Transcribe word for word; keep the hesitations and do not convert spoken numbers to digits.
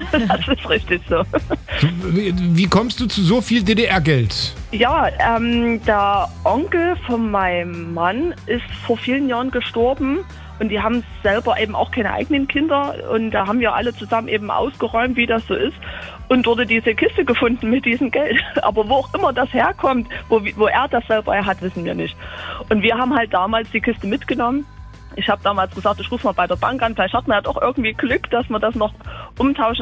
Das ist richtig so. Wie, wie kommst du zu so viel D D R-Geld? Ja, ähm, der Onkel von meinem Mann ist vor vielen Jahren gestorben. Und die haben selber eben auch keine eigenen Kinder. Und da haben wir alle zusammen eben ausgeräumt, wie das so ist. Und wurde diese Kiste gefunden mit diesem Geld. Aber wo auch immer das herkommt, wo, wo er das selber hat, wissen wir nicht. Und wir haben halt damals die Kiste mitgenommen. Ich habe damals gesagt, ich rufe mal bei der Bank an. Vielleicht hat man ja doch irgendwie Glück, dass man das noch umtauschen